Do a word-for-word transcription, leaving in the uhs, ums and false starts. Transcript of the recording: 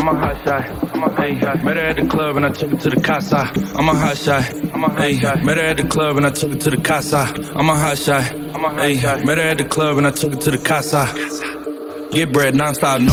I'm a hot shot. I'm a hot shot. Met her at the club and I took her to the casa. I'm a hot shot. I'm a hot shot. Met her at the club and I took her to the casa. I'm a hot shot. I'm a hot shot. Met her at the club and I took her to the casa. Get bread non-stop, no